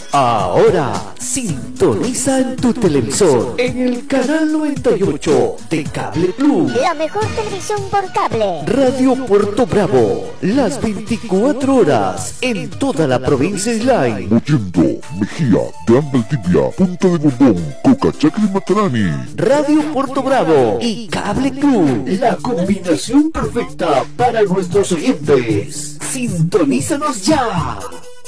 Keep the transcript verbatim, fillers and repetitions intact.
Ahora sintoniza en tu televisor en el canal noventa y ocho de Cable Club. La mejor televisión por cable. Radio Puerto Bravo, las veinticuatro horas en toda la provincia Islay. Mollendo, Mejía, Gran Valdivia, Punta de Bombón, Cocachacre y Matarani. Radio Puerto Bravo y Cable Club, la combinación perfecta para nuestros oyentes. Sintonízanos ya.